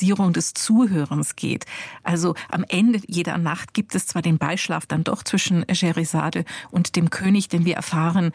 Ritualisierung des Zuhörens geht. Also am Ende jeder Nacht gibt es zwar den Beischlaf dann doch zwischen Schehersade und dem König, denn wir erfahren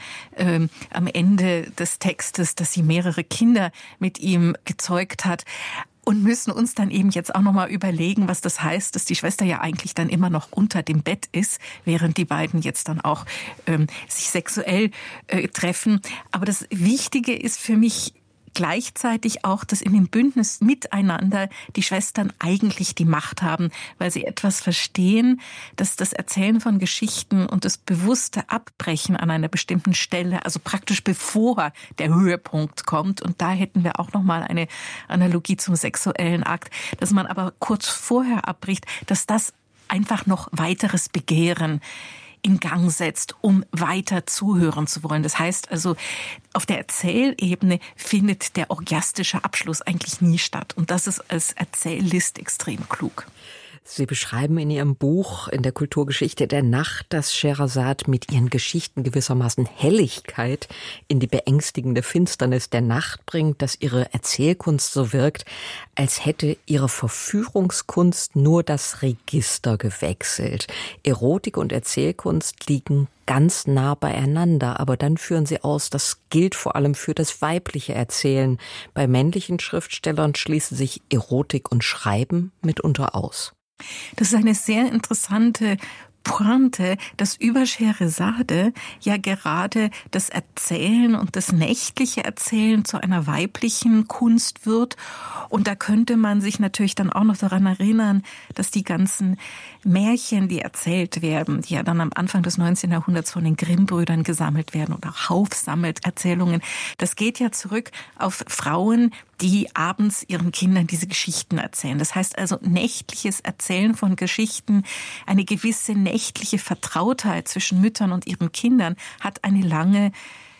am Ende des Textes, dass sie mehrere Kinder mit ihm gezeugt hat. Und müssen uns dann eben jetzt auch nochmal überlegen, was das heißt, dass die Schwester ja eigentlich dann immer noch unter dem Bett ist, während die beiden jetzt dann auch sich sexuell treffen. Aber das Wichtige ist für mich gleichzeitig auch, dass in dem Bündnis miteinander die Schwestern eigentlich die Macht haben, weil sie etwas verstehen, dass das Erzählen von Geschichten und das bewusste Abbrechen an einer bestimmten Stelle, also praktisch bevor der Höhepunkt kommt, und da hätten wir auch nochmal eine Analogie zum sexuellen Akt, dass man aber kurz vorher abbricht, dass das einfach noch weiteres Begehren in Gang setzt, um weiter zuhören zu wollen. Das heißt also, auf der Erzählebene findet der orgiastische Abschluss eigentlich nie statt. Und das ist als Erzähllist extrem klug. Sie beschreiben in Ihrem Buch in der Kulturgeschichte der Nacht, dass Schehersad mit ihren Geschichten gewissermaßen Helligkeit in die beängstigende Finsternis der Nacht bringt, dass ihre Erzählkunst so wirkt, als hätte ihre Verführungskunst nur das Register gewechselt. Erotik und Erzählkunst liegen ganz nah beieinander, aber dann führen Sie aus, das gilt vor allem für das weibliche Erzählen. Bei männlichen Schriftstellern schließen sich Erotik und Schreiben mitunter aus. Das ist eine sehr interessante Pointe, dass über Schehersade ja gerade das Erzählen und das nächtliche Erzählen zu einer weiblichen Kunst wird. Und da könnte man sich natürlich dann auch noch daran erinnern, dass die ganzen Märchen, die erzählt werden, die ja dann am Anfang des 19. Jahrhunderts von den Grimm-Brüdern gesammelt werden oder Hauff sammelt Erzählungen, das geht ja zurück auf Frauen, die abends ihren Kindern diese Geschichten erzählen. Das heißt also nächtliches Erzählen von Geschichten, eine gewisse nächtliche Vertrautheit zwischen Müttern und ihren Kindern hat eine lange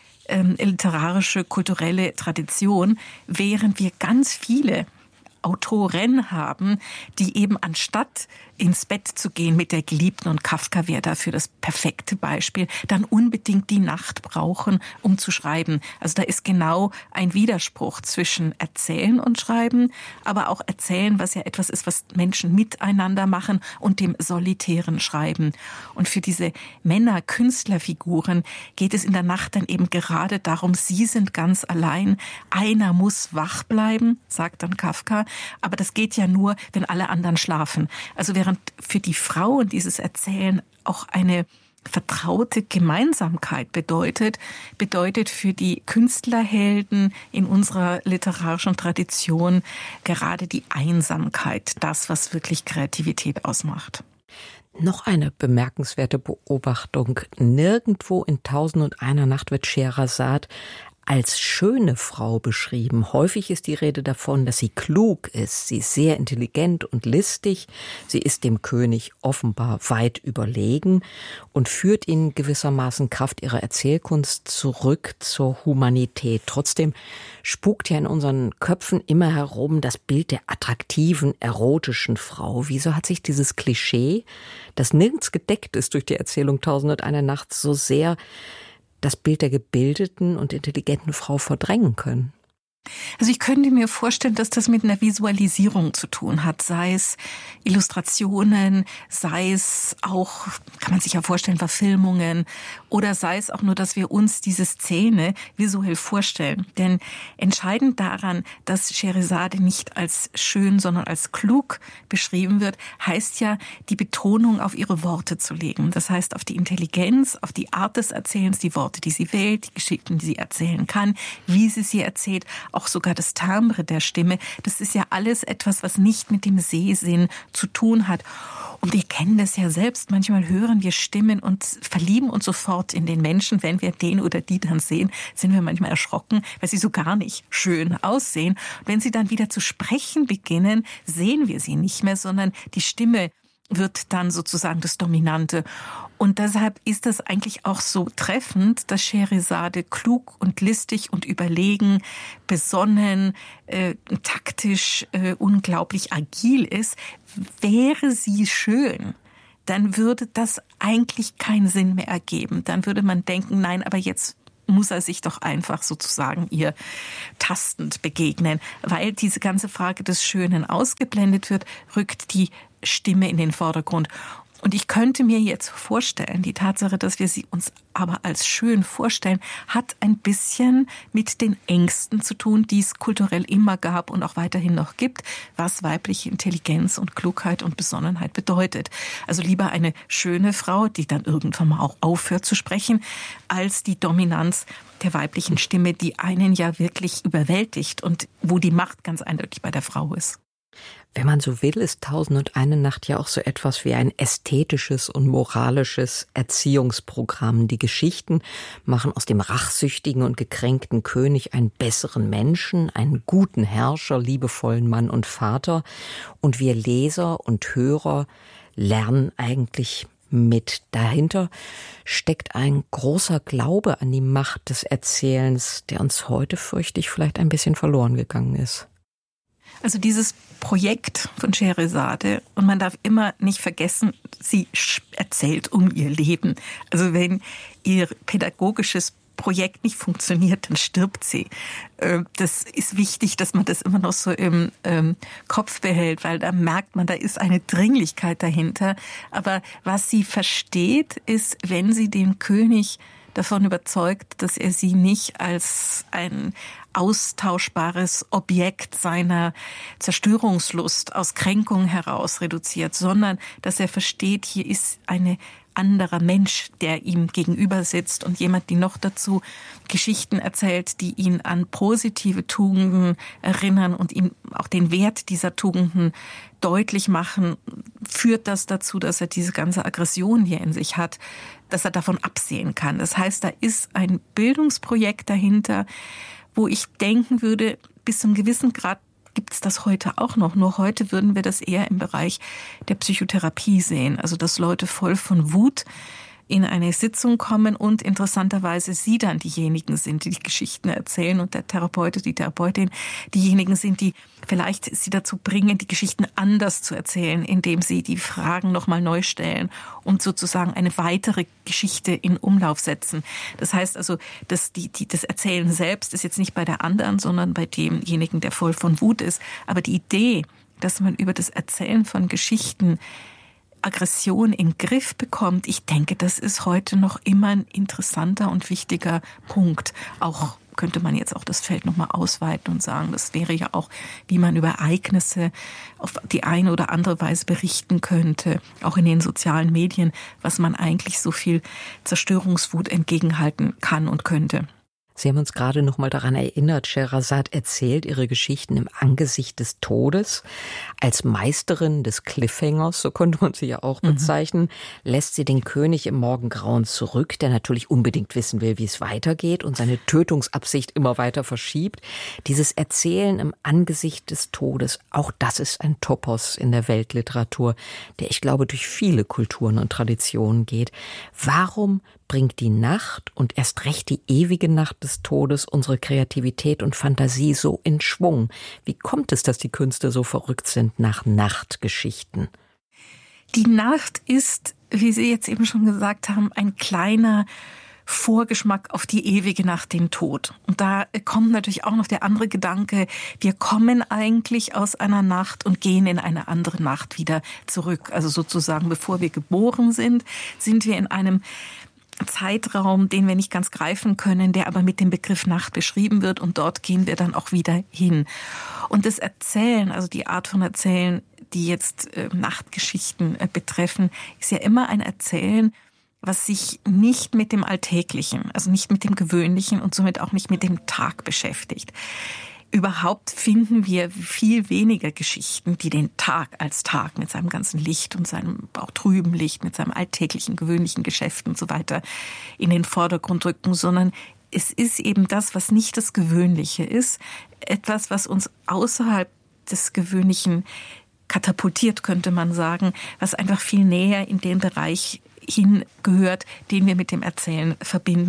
literarische, kulturelle Tradition, während wir ganz viele Autoren haben, die eben anstatt ins Bett zu gehen mit der Geliebten, und Kafka wäre dafür das perfekte Beispiel, dann unbedingt die Nacht brauchen, um zu schreiben. Also da ist genau ein Widerspruch zwischen Erzählen und Schreiben, aber auch Erzählen, was ja etwas ist, was Menschen miteinander machen, und dem solitären Schreiben. Und für diese Männer-Künstlerfiguren geht es in der Nacht dann eben gerade darum, sie sind ganz allein, einer muss wach bleiben, sagt dann Kafka, aber das geht ja nur, wenn alle anderen schlafen. Also während für die Frauen dieses Erzählen auch eine vertraute Gemeinsamkeit bedeutet für die Künstlerhelden in unserer literarischen Tradition gerade die Einsamkeit, das, was wirklich Kreativität ausmacht. Noch eine bemerkenswerte Beobachtung. Nirgendwo in 1001 Nacht wird Schehersad als schöne Frau beschrieben. Häufig ist die Rede davon, dass sie klug ist. Sie ist sehr intelligent und listig. Sie ist dem König offenbar weit überlegen und führt ihn gewissermaßen Kraft ihrer Erzählkunst zurück zur Humanität. Trotzdem spukt ja in unseren Köpfen immer herum das Bild der attraktiven, erotischen Frau. Wieso hat sich dieses Klischee, das nirgends gedeckt ist durch die Erzählung 1001 Nacht, so sehr das Bild der gebildeten und intelligenten Frau verdrängen können? Also ich könnte mir vorstellen, dass das mit einer Visualisierung zu tun hat, sei es Illustrationen, sei es auch, kann man sich ja vorstellen, Verfilmungen, oder sei es auch nur, dass wir uns diese Szene visuell vorstellen. Denn entscheidend daran, dass Schehersade nicht als schön, sondern als klug beschrieben wird, heißt ja, die Betonung auf ihre Worte zu legen. Das heißt, auf die Intelligenz, auf die Art des Erzählens, die Worte, die sie wählt, die Geschichten, die sie erzählen kann, wie sie erzählt, auch sogar das Timbre der Stimme. Das ist ja alles etwas, was nicht mit dem Sehsinn zu tun hat. Und wir kennen das ja selbst. Manchmal hören wir Stimmen und verlieben uns sofort in den Menschen. Wenn wir den oder die dann sehen, sind wir manchmal erschrocken, weil sie so gar nicht schön aussehen. Und wenn sie dann wieder zu sprechen beginnen, sehen wir sie nicht mehr, sondern die Stimme wird dann sozusagen das Dominante. Und deshalb ist das eigentlich auch so treffend, dass Schehersade klug und listig und überlegen, besonnen, taktisch, unglaublich agil ist. Wäre sie schön, dann würde das eigentlich keinen Sinn mehr ergeben. Dann würde man denken, nein, aber jetzt muss er sich doch einfach sozusagen ihr tastend begegnen. Weil diese ganze Frage des Schönen ausgeblendet wird, rückt die Stimme in den Vordergrund. Und ich könnte mir jetzt vorstellen, die Tatsache, dass wir sie uns aber als schön vorstellen, hat ein bisschen mit den Ängsten zu tun, die es kulturell immer gab und auch weiterhin noch gibt, was weibliche Intelligenz und Klugheit und Besonnenheit bedeutet. Also lieber eine schöne Frau, die dann irgendwann mal auch aufhört zu sprechen, als die Dominanz der weiblichen Stimme, die einen ja wirklich überwältigt und wo die Macht ganz eindeutig bei der Frau ist. Wenn man so will, ist 1001 Nacht ja auch so etwas wie ein ästhetisches und moralisches Erziehungsprogramm. Die Geschichten machen aus dem rachsüchtigen und gekränkten König einen besseren Menschen, einen guten Herrscher, liebevollen Mann und Vater. Und wir Leser und Hörer lernen eigentlich mit. Dahinter steckt ein großer Glaube an die Macht des Erzählens, der uns heute, fürchte ich, vielleicht ein bisschen verloren gegangen ist. Also dieses Projekt von Scheherazade, und man darf immer nicht vergessen, sie erzählt um ihr Leben. Also wenn ihr pädagogisches Projekt nicht funktioniert, dann stirbt sie. Das ist wichtig, dass man das immer noch so im Kopf behält, weil da merkt man, da ist eine Dringlichkeit dahinter. Aber was sie versteht, ist, wenn sie den König davon überzeugt, dass er sie nicht als ein austauschbares Objekt seiner Zerstörungslust aus Kränkung heraus reduziert, sondern dass er versteht, hier ist ein anderer Mensch, der ihm gegenüber sitzt und jemand, die noch dazu Geschichten erzählt, die ihn an positive Tugenden erinnern und ihm auch den Wert dieser Tugenden deutlich machen, führt das dazu, dass er diese ganze Aggression, die er in sich hat, dass er davon absehen kann. Das heißt, da ist ein Bildungsprojekt dahinter, wo ich denken würde, bis zu einem gewissen Grad gibt es das heute auch noch. Nur heute würden wir das eher im Bereich der Psychotherapie sehen. Also dass Leute voll von Wut in eine Sitzung kommen und interessanterweise sie dann diejenigen sind, die die Geschichten erzählen und der Therapeut, die Therapeutin diejenigen sind, die vielleicht sie dazu bringen, die Geschichten anders zu erzählen, indem sie die Fragen nochmal neu stellen und sozusagen eine weitere Geschichte in Umlauf setzen. Das heißt also, dass das Erzählen selbst ist jetzt nicht bei der anderen, sondern bei demjenigen, der voll von Wut ist. Aber die Idee, dass man über das Erzählen von Geschichten Aggression in den Griff bekommt, ich denke, das ist heute noch immer ein interessanter und wichtiger Punkt. Auch könnte man jetzt auch das Feld nochmal ausweiten und sagen, das wäre ja auch, wie man über Ereignisse auf die eine oder andere Weise berichten könnte, auch in den sozialen Medien, was man eigentlich so viel Zerstörungswut entgegenhalten kann und könnte. Sie haben uns gerade noch mal daran erinnert, Scheherazade erzählt ihre Geschichten im Angesicht des Todes. Als Meisterin des Cliffhangers, so könnte man sie ja auch bezeichnen, lässt sie den König im Morgengrauen zurück, der natürlich unbedingt wissen will, wie es weitergeht und seine Tötungsabsicht immer weiter verschiebt. Dieses Erzählen im Angesicht des Todes, auch das ist ein Topos in der Weltliteratur, der, ich glaube, durch viele Kulturen und Traditionen geht. Warum bringt die Nacht und erst recht die ewige Nacht des Todes unsere Kreativität und Fantasie so in Schwung? Wie kommt es, dass die Künste so verrückt sind nach Nachtgeschichten? Die Nacht ist, wie Sie jetzt eben schon gesagt haben, ein kleiner Vorgeschmack auf die ewige Nacht, den Tod. Und da kommt natürlich auch noch der andere Gedanke, wir kommen eigentlich aus einer Nacht und gehen in eine andere Nacht wieder zurück. Also sozusagen, bevor wir geboren sind wir in einem Zeitraum, den wir nicht ganz greifen können, der aber mit dem Begriff Nacht beschrieben wird und dort gehen wir dann auch wieder hin. Und das Erzählen, also die Art von Erzählen, die jetzt Nachtgeschichten betreffen, ist ja immer ein Erzählen, was sich nicht mit dem Alltäglichen, also nicht mit dem Gewöhnlichen und somit auch nicht mit dem Tag beschäftigt. Überhaupt finden wir viel weniger Geschichten, die den Tag als Tag mit seinem ganzen Licht und seinem auch trüben Licht, mit seinem alltäglichen, gewöhnlichen Geschäft und so weiter in den Vordergrund rücken, sondern es ist eben das, was nicht das Gewöhnliche ist, etwas, was uns außerhalb des Gewöhnlichen katapultiert, könnte man sagen, was einfach viel näher in den Bereich hingehört, den wir mit dem Erzählen verbinden und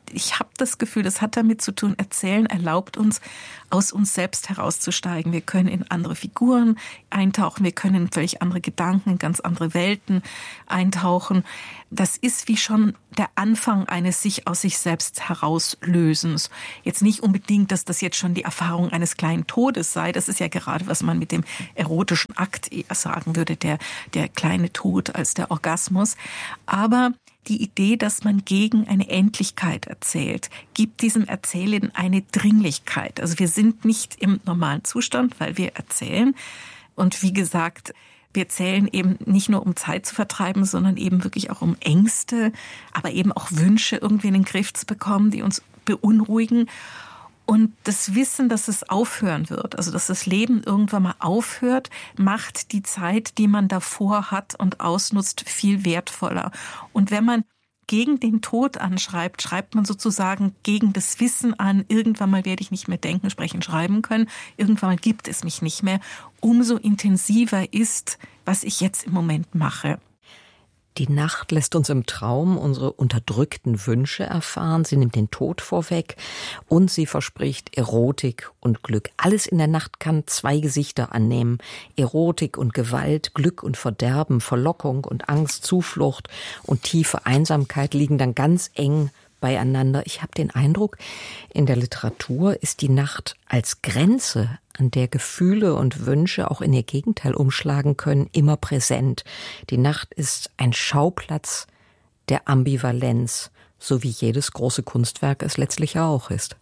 ich habe das Gefühl, das hat damit zu tun, Erzählen erlaubt uns, aus uns selbst herauszusteigen. Wir können in andere Figuren eintauchen, wir können in völlig andere Gedanken, in ganz andere Welten eintauchen. Das ist wie schon der Anfang eines sich aus sich selbst herauslösens. Jetzt nicht unbedingt, dass das jetzt schon die Erfahrung eines kleinen Todes sei. Das ist ja gerade, was man mit dem erotischen Akt eher sagen würde, der kleine Tod als der Orgasmus. Aber die Idee, dass man gegen eine Endlichkeit erzählt, gibt diesem Erzählen eine Dringlichkeit. Also wir sind nicht im normalen Zustand, weil wir erzählen. Und wie gesagt, wir erzählen eben nicht nur, um Zeit zu vertreiben, sondern eben wirklich auch um Ängste, aber eben auch Wünsche irgendwie in den Griff zu bekommen, die uns beunruhigen. Und das Wissen, dass es aufhören wird, also dass das Leben irgendwann mal aufhört, macht die Zeit, die man davor hat und ausnutzt, viel wertvoller. Und wenn man gegen den Tod anschreibt, schreibt man sozusagen gegen das Wissen an, irgendwann mal werde ich nicht mehr denken, sprechen, schreiben können, irgendwann mal gibt es mich nicht mehr. Umso intensiver ist, was ich jetzt im Moment mache. Die Nacht lässt uns im Traum unsere unterdrückten Wünsche erfahren. Sie nimmt den Tod vorweg und sie verspricht Erotik und Glück. Alles in der Nacht kann zwei Gesichter annehmen. Erotik und Gewalt, Glück und Verderben, Verlockung und Angst, Zuflucht und tiefe Einsamkeit liegen dann ganz eng beieinander. Ich habe den Eindruck, in der Literatur ist die Nacht als Grenze, an der Gefühle und Wünsche auch in ihr Gegenteil umschlagen können, immer präsent. Die Nacht ist ein Schauplatz der Ambivalenz, so wie jedes große Kunstwerk es letztlich auch ist.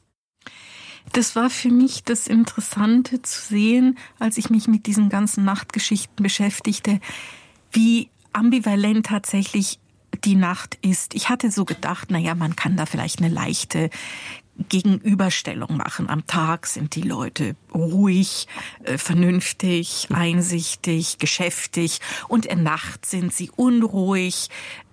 Das war für mich das Interessante zu sehen, als ich mich mit diesen ganzen Nachtgeschichten beschäftigte, wie ambivalent tatsächlich die Nacht ist. Ich hatte so gedacht, man kann da vielleicht eine leichte Gegenüberstellung machen. Am Tag sind die Leute ruhig, vernünftig, einsichtig, geschäftig und in Nacht sind sie unruhig,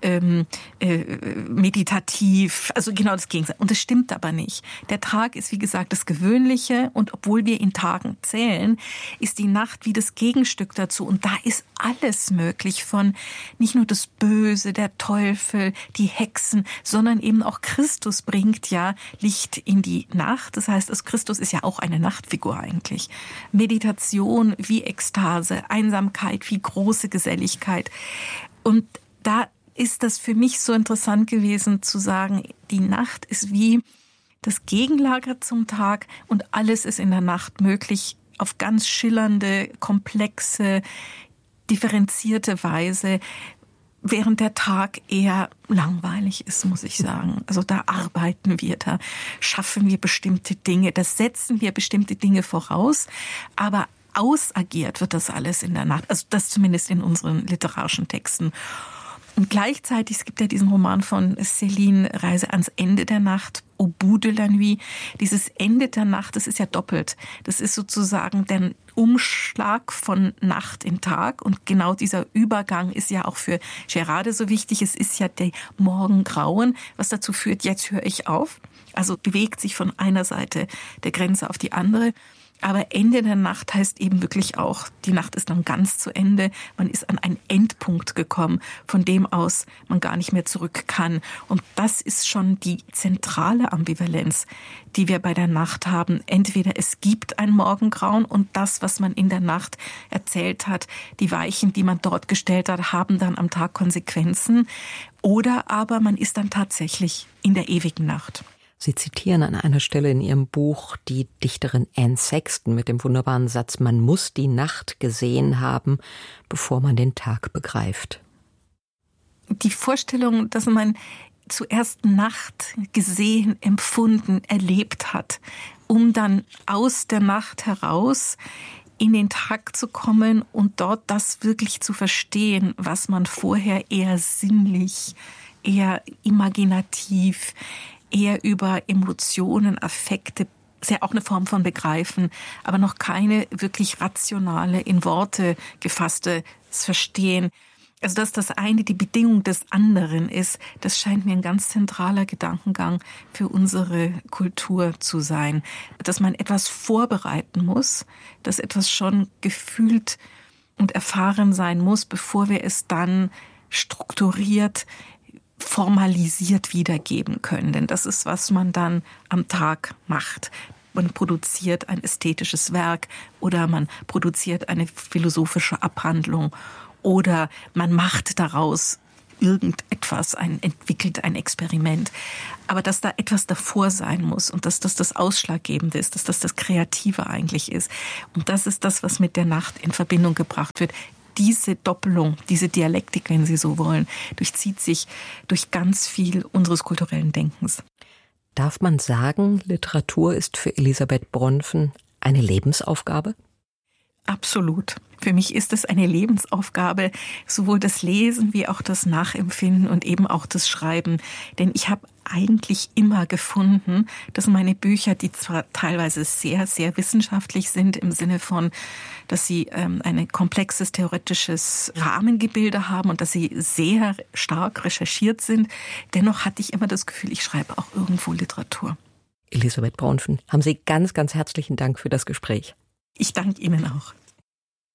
meditativ, also genau das Gegenteil. Und das stimmt aber nicht. Der Tag ist, wie gesagt, das Gewöhnliche und obwohl wir in Tagen zählen, ist die Nacht wie das Gegenstück dazu und da ist alles möglich von nicht nur das Böse, der Teufel, die Hexen, sondern eben auch Christus bringt ja Licht in die Nacht. Das heißt, Christus ist ja auch eine Nachtfigur eigentlich. Meditation wie Ekstase, Einsamkeit wie große Geselligkeit. Und da ist das für mich so interessant gewesen zu sagen, die Nacht ist wie das Gegenlager zum Tag und alles ist in der Nacht möglich auf ganz schillernde, komplexe, differenzierte Weise, während der Tag eher langweilig ist, muss ich sagen. Also da arbeiten wir, da schaffen wir bestimmte Dinge, da setzen wir bestimmte Dinge voraus, aber ausagiert wird das alles in der Nacht, also das zumindest in unseren literarischen Texten. Und gleichzeitig, es gibt ja diesen Roman von Céline, Reise ans Ende der Nacht, Au bout de la nuit. Dieses Ende der Nacht, das ist ja doppelt. Das ist sozusagen der Umschlag von Nacht in Tag. Und genau dieser Übergang ist ja auch für Gerarde so wichtig. Es ist ja der Morgengrauen, was dazu führt, jetzt höre ich auf. Also bewegt sich von einer Seite der Grenze auf die andere. Aber Ende der Nacht heißt eben wirklich auch, die Nacht ist dann ganz zu Ende. Man ist an einen Endpunkt gekommen, von dem aus man gar nicht mehr zurück kann. Und das ist schon die zentrale Ambivalenz, die wir bei der Nacht haben. Entweder es gibt ein Morgengrauen und das, was man in der Nacht erzählt hat, die Weichen, die man dort gestellt hat, haben dann am Tag Konsequenzen. Oder aber man ist dann tatsächlich in der ewigen Nacht. Sie zitieren an einer Stelle in Ihrem Buch die Dichterin Anne Sexton mit dem wunderbaren Satz, man muss die Nacht gesehen haben, bevor man den Tag begreift. Die Vorstellung, dass man zuerst Nacht gesehen, empfunden, erlebt hat, um dann aus der Nacht heraus in den Tag zu kommen und dort das wirklich zu verstehen, was man vorher eher sinnlich, eher imaginativ, eher über Emotionen, Affekte, ist ja auch eine Form von Begreifen, aber noch keine wirklich rationale, in Worte gefasste Verstehen. Also dass das eine die Bedingung des anderen ist, das scheint mir ein ganz zentraler Gedankengang für unsere Kultur zu sein. Dass man etwas vorbereiten muss, dass etwas schon gefühlt und erfahren sein muss, bevor wir es dann strukturiert formalisiert wiedergeben können. Denn das ist, was man dann am Tag macht. Man produziert ein ästhetisches Werk oder man produziert eine philosophische Abhandlung oder man macht daraus irgendetwas, entwickelt ein Experiment. Aber dass da etwas davor sein muss und dass das Ausschlaggebende ist, dass das Kreative eigentlich ist. Und das ist das, was mit der Nacht in Verbindung gebracht wird. Diese Doppelung, diese Dialektik, wenn Sie so wollen, durchzieht sich durch ganz viel unseres kulturellen Denkens. Darf man sagen, Literatur ist für Elisabeth Bronfen eine Lebensaufgabe? Absolut. Für mich ist es eine Lebensaufgabe, sowohl das Lesen wie auch das Nachempfinden und eben auch das Schreiben. Denn ich habe eigentlich immer gefunden, dass meine Bücher, die zwar teilweise sehr, sehr wissenschaftlich sind, im Sinne von, dass sie ein komplexes theoretisches Rahmengebilde haben und dass sie sehr stark recherchiert sind, dennoch hatte ich immer das Gefühl, ich schreibe auch irgendwo Literatur. Elisabeth Bronfen, haben Sie ganz, ganz herzlichen Dank für das Gespräch. Ich danke Ihnen auch.